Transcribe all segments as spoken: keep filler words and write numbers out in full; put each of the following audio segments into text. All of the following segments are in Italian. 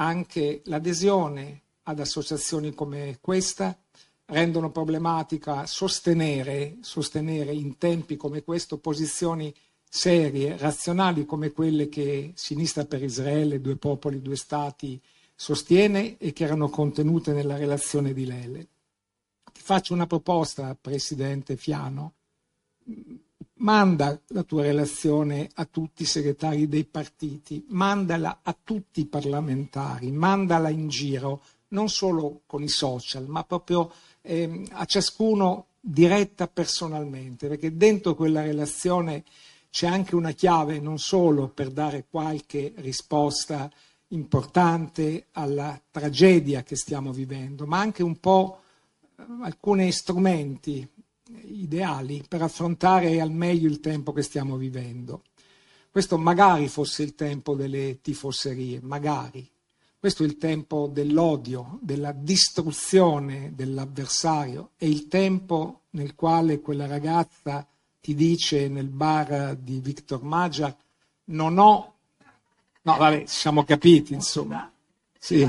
anche l'adesione ad associazioni come questa, rendono problematica sostenere, sostenere in tempi come questo posizioni serie, razionali come quelle che Sinistra per Israele, Due Popoli, Due Stati sostiene e che erano contenute nella relazione di Lele. Ti faccio una proposta, Presidente Fiano. Manda la tua relazione a tutti i segretari dei partiti, mandala a tutti i parlamentari, mandala in giro, non solo con i social, ma proprio eh, a ciascuno diretta personalmente, perché dentro quella relazione c'è anche una chiave non solo per dare qualche risposta importante alla tragedia che stiamo vivendo, ma anche un po' alcuni strumenti ideali per affrontare al meglio il tempo che stiamo vivendo. Questo magari fosse il tempo delle tifoserie, magari. Questo è il tempo dell'odio, della distruzione dell'avversario, è il tempo nel quale quella ragazza ti dice nel bar di Victor Magyar non ho... No, vabbè, ci siamo capiti, insomma. Sì.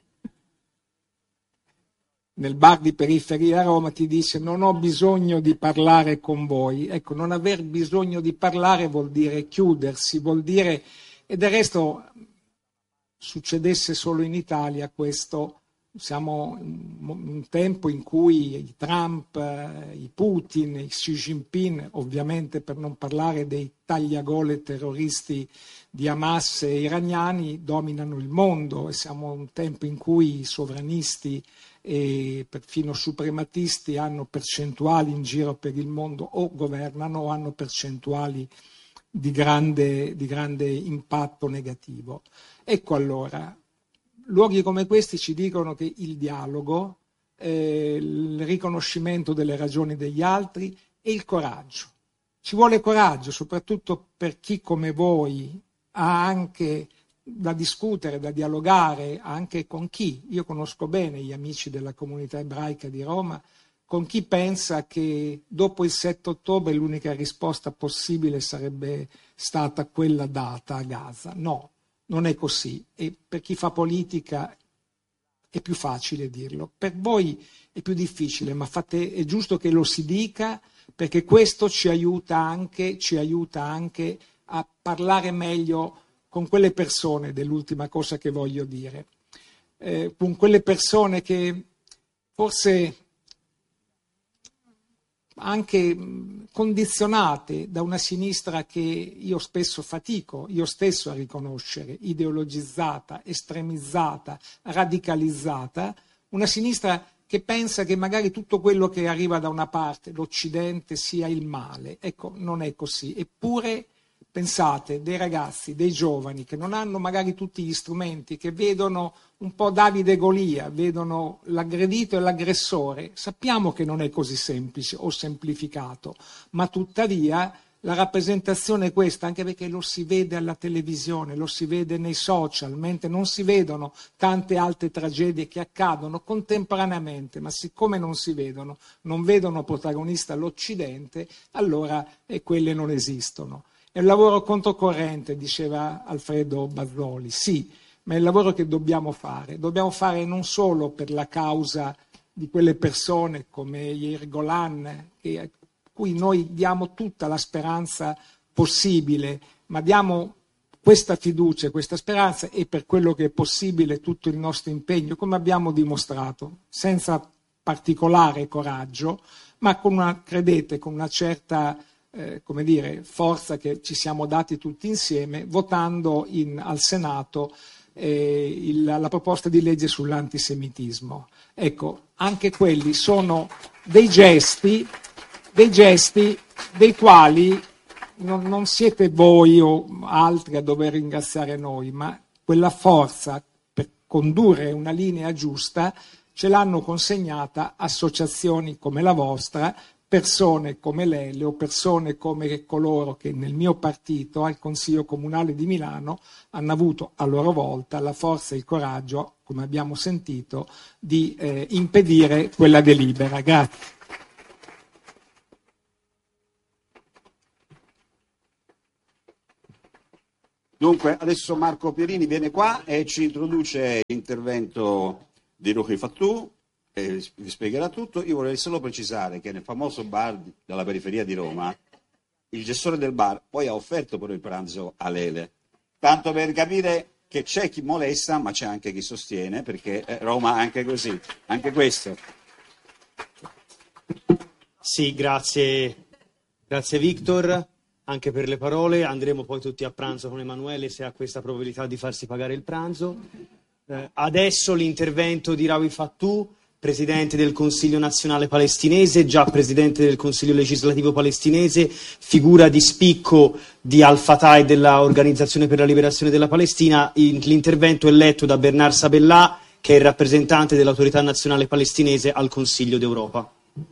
Nel bar di periferia a Roma ti dice non ho bisogno di parlare con voi. Ecco, non aver bisogno di parlare vuol dire chiudersi, vuol dire... E del resto succedesse solo in Italia questo, siamo in un tempo in cui i Trump, i Putin, i Xi Jinping, ovviamente per non parlare dei tagliagole terroristi di Hamas e iraniani, dominano il mondo, e siamo in un tempo in cui i sovranisti e perfino suprematisti hanno percentuali in giro per il mondo, o governano o hanno percentuali di grande, di grande impatto negativo. Ecco allora, luoghi come questi ci dicono che il dialogo, eh, il riconoscimento delle ragioni degli altri e il coraggio. Ci vuole coraggio, soprattutto per chi come voi ha anche da discutere, da dialogare anche con chi, io conosco bene gli amici della comunità ebraica di Roma, con chi pensa che dopo il sette ottobre l'unica risposta possibile sarebbe stata quella data a Gaza. No, non è così, e per chi fa politica è più facile dirlo, per voi è più difficile, ma fate, è giusto che lo si dica, perché questo ci aiuta anche, ci aiuta anche a parlare meglio con quelle persone, dell'ultima cosa che voglio dire, eh, con quelle persone che forse anche condizionate da una sinistra che io spesso fatico, io stesso a riconoscere, ideologizzata, estremizzata, radicalizzata, una sinistra che pensa che magari tutto quello che arriva da una parte, l'Occidente, sia il male. Ecco, non è così. Eppure pensate, dei ragazzi, dei giovani che non hanno magari tutti gli strumenti, che vedono un po' Davide e Golia, vedono l'aggredito e l'aggressore, sappiamo che non è così semplice o semplificato, ma tuttavia la rappresentazione è questa, anche perché lo si vede alla televisione, lo si vede nei social, mentre non si vedono tante altre tragedie che accadono contemporaneamente, ma siccome non si vedono, non vedono protagonista l'Occidente, allora eh, quelle non esistono. È un lavoro controcorrente, diceva Alfredo Bazzoli, sì, ma è il lavoro che dobbiamo fare. Dobbiamo fare non solo per la causa di quelle persone come Yair Golan, che, a cui noi diamo tutta la speranza possibile, ma diamo questa fiducia, questa speranza, e per quello che è possibile tutto il nostro impegno, come abbiamo dimostrato, senza particolare coraggio, ma con una, credete, con una certa... Eh, come dire, forza che ci siamo dati tutti insieme, votando in, al Senato eh, il, la proposta di legge sull'antisemitismo. Ecco, anche quelli sono dei gesti, dei gesti dei quali non, non siete voi o altri a dover ringraziare noi, ma quella forza per condurre una linea giusta ce l'hanno consegnata associazioni come la vostra, persone come Lele o persone come coloro che nel mio partito al Consiglio Comunale di Milano hanno avuto a loro volta la forza e il coraggio, come abbiamo sentito, di eh, impedire quella delibera. Grazie. Dunque, adesso Marco Pierini viene qua e ci introduce l'intervento di Ruhi Fattu e vi spiegherà tutto. Io vorrei solo precisare che nel famoso bar della periferia di Roma, il gestore del bar poi ha offerto però il pranzo a Lele, tanto per capire che c'è chi molesta, ma c'è anche chi sostiene, perché Roma è anche così, anche questo. Sì, grazie, grazie Victor, anche per le parole. Andremo poi tutti a pranzo con Emanuele se ha questa probabilità di farsi pagare il pranzo. Eh, adesso l'intervento di Rawi Fattu, presidente del Consiglio nazionale palestinese, già presidente del Consiglio legislativo palestinese, figura di spicco di Al-Fatah e dell'Organizzazione per la Liberazione della Palestina. L'intervento è letto da Bernard Sabella, che è il rappresentante dell'Autorità Nazionale Palestinese al Consiglio d'Europa.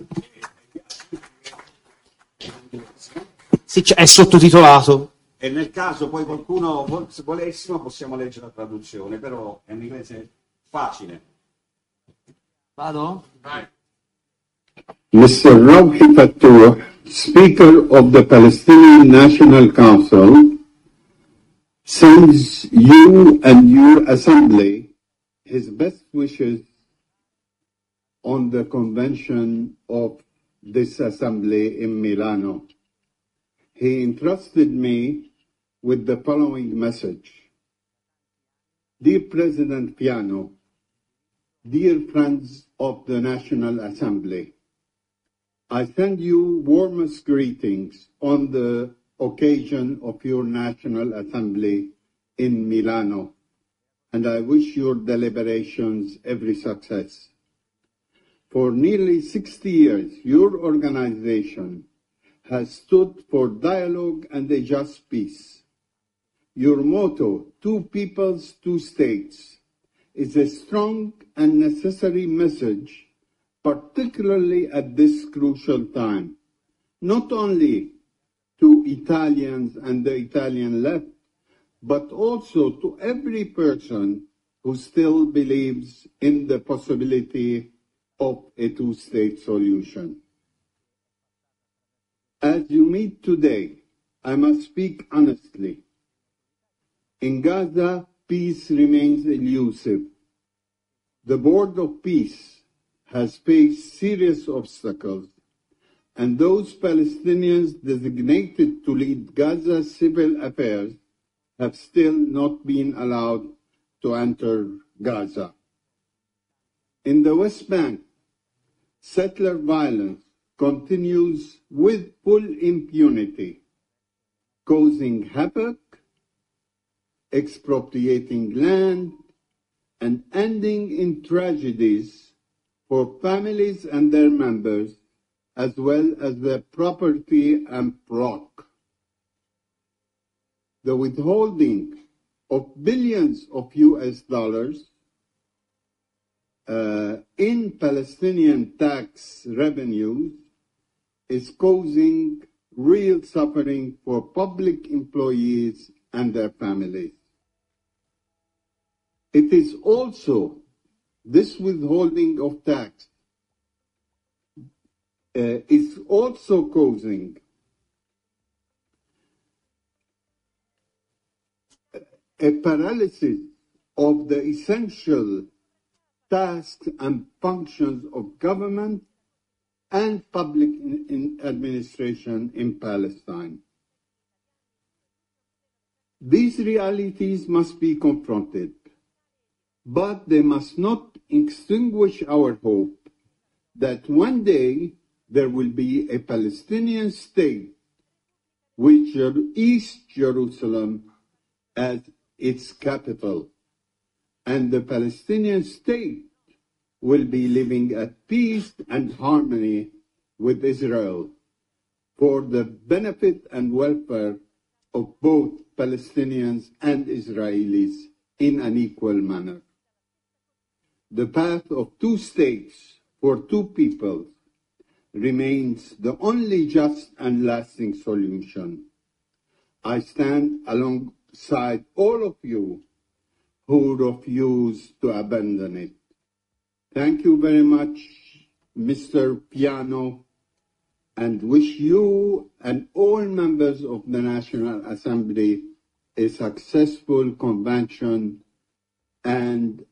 Sì, è sottotitolato. E nel caso poi qualcuno, se volessimo, possiamo leggere la traduzione, però è un inglese facile. Vado? Vai. mister Rawhi Fattu, Speaker of the Palestinian National Council, sends you and your assembly his best wishes on the convention of this assembly in Milano. He entrusted me with the following message. Dear President Piano, dear friends of the National Assembly, I send you warmest greetings on the occasion of your National Assembly in Milano, and I wish your deliberations every success. For nearly sixty years, your organization has stood for dialogue and a just peace. Your motto, two peoples, two states, is a strong and necessary message, particularly at this crucial time, not only to Italians and the Italian left, but also to every person who still believes in the possibility of a two-state solution. As you meet today, I must speak honestly. In Gaza, peace remains elusive. The Board of Peace has faced serious obstacles, and those Palestinians designated to lead Gaza's civil affairs have still not been allowed to enter Gaza. In the West Bank, settler violence continues with full impunity, causing havoc, expropriating land, and ending in tragedies for families and their members, as well as their property and proc. The withholding of billions of U S dollars uh, in Palestinian tax revenues is causing real suffering for public employees and their families. It is also this withholding of tax uh, is also causing a paralysis of the essential tasks and functions of government and public in, in administration in Palestine. These realities must be confronted, but they must not extinguish our hope that one day there will be a Palestinian state with East Jerusalem as its capital, and the Palestinian state will be living at peace and harmony with Israel for the benefit and welfare of both Palestinians and Israelis in an equal manner. The path of two states for two peoples remains the only just and lasting solution. I stand alongside all of you who refuse to abandon it. Thank you very much, Mister Piano, and wish you and all members of the National Assembly a successful convention and